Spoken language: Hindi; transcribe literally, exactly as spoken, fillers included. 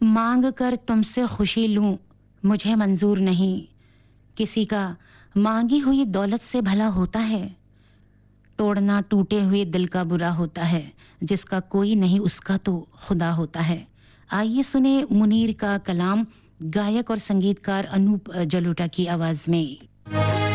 मांग कर तुमसे खुशी लूं मुझे मंजूर नहीं, किसी का मांगी हुई दौलत से भला होता है। तोड़ना टूटे हुए दिल का बुरा होता है, जिसका कोई नहीं उसका तो खुदा होता है। आइए सुने मुनीर का कलाम गायक और संगीतकार अनूप जलोटा की आवाज में।